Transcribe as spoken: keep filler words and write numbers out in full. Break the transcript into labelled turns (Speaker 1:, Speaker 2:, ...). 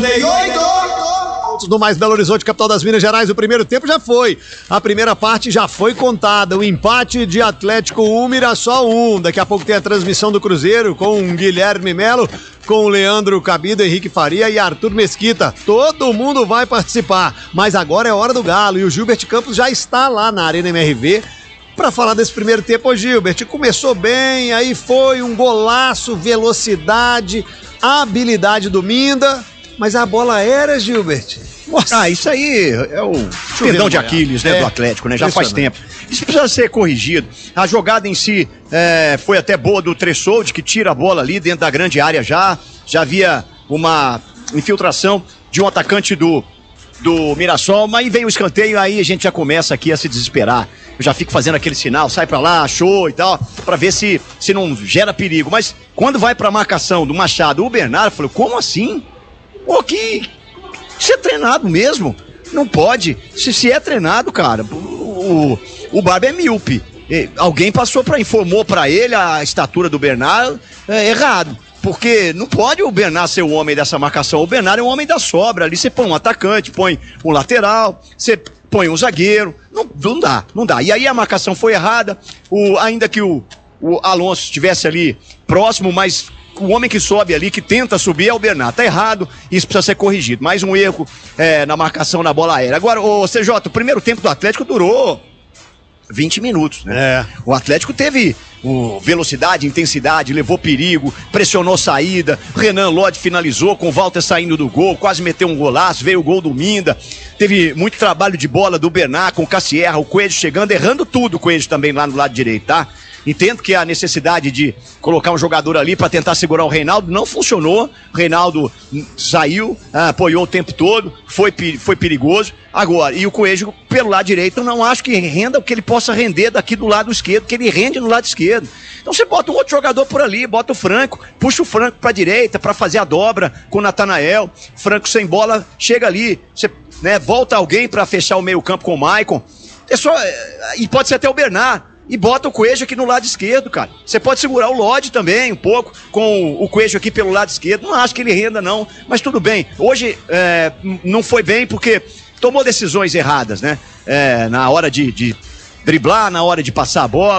Speaker 1: noventa e oito!
Speaker 2: No mais Belo Horizonte, capital das Minas Gerais, o primeiro tempo já foi. A primeira parte já foi contada. O empate de Atlético um, Mirassol um. Daqui a pouco tem a transmissão do Cruzeiro com o Guilherme Melo, com o Leandro Cabido, Henrique Faria e Arthur Mesquita. Todo mundo vai participar. Mas agora é hora do Galo e o Gilbert Campos já está lá na Arena M R V para falar desse primeiro tempo. Ô Gilbert, começou bem, aí foi um golaço, velocidade, habilidade do Minda. Mas a bola era, Gilbert.
Speaker 3: Nossa. Ah, isso aí é o tendão de Aquiles, né, é, do Atlético, né? Já faz tempo. Isso precisa ser corrigido. A jogada em si é, foi até boa do Tressoldi, que tira a bola ali dentro da grande área já. Já havia uma infiltração de um atacante do, do Mirassol, mas aí vem o escanteio, aí a gente já começa aqui a se desesperar. Eu já fico fazendo aquele sinal, sai pra lá, show e tal, pra ver se, se não gera perigo. Mas quando vai pra marcação do Machado, o Bernardo falou, como assim? Pô, que... Isso é treinado mesmo. Não pode. Se, se é treinado, cara, o, o, o Barba é míope. E, alguém passou para informou para ele a estatura do Bernardo é, errado. Porque não pode o Bernardo ser o homem dessa marcação. O Bernardo é o homem da sobra. Ali você põe um atacante, põe um lateral, você põe um zagueiro. Não, não dá, não dá. E aí a marcação foi errada. O, ainda que o, o Alonso estivesse ali próximo, mas... O homem que sobe ali, que tenta subir é o Bernardo. Tá errado, isso precisa ser corrigido. Mais um erro é, na marcação na bola aérea. Agora, ô C J, o primeiro tempo do Atlético durou vinte minutos, né? É. O Atlético teve o, velocidade, intensidade, levou perigo, pressionou saída. Renan Lodge finalizou com o Walter saindo do gol, quase meteu um golaço, veio o gol do Minda. Teve muito trabalho de bola do Bernard com o Cassierra, o Coelho chegando, errando tudo o Coelho também lá no lado direito, tá? Entendo que a necessidade de colocar um jogador ali para tentar segurar o Reinaldo não funcionou. O Reinaldo saiu, apoiou o tempo todo, foi, foi perigoso. Agora, e o Coelho pelo lado direito, eu não acho que renda o que ele possa render daqui do lado esquerdo, que ele rende no lado esquerdo. Então você bota um outro jogador por ali, bota o Franco, puxa o Franco para a direita para fazer a dobra com o Natanael. Franco sem bola, chega ali, você, né, volta alguém para fechar o meio campo com o Maicon. É só, e pode ser até o Bernard. E bota o Coelho aqui no lado esquerdo, cara. Você pode segurar o Lodge também, um pouco, com o Coelho aqui pelo lado esquerdo. Não acho que ele renda, não. Mas tudo bem. Hoje é, não foi bem porque tomou decisões erradas, né? É, na hora de, de driblar, na hora de passar a bola.